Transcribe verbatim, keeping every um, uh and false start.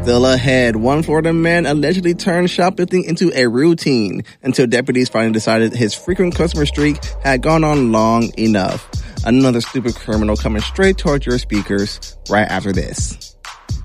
Still ahead, one Florida man allegedly turned shoplifting into a routine until deputies finally decided his frequent customer streak had gone on long enough. Another stupid criminal coming straight towards your speakers right after this.